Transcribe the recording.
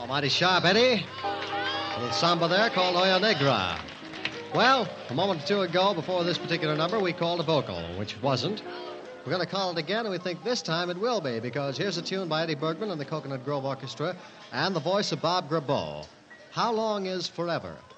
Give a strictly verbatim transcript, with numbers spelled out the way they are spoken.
Oh, mighty sharp, Eddie. A little samba there called Oya Negra. Well, a moment or two ago, before this particular number, we called a vocal, which wasn't. We're going to call it again, and we think this time it will be, because here's a tune by Eddie Bergman and the Coconut Grove Orchestra and the voice of Bob Grabo. How Long Is Forever?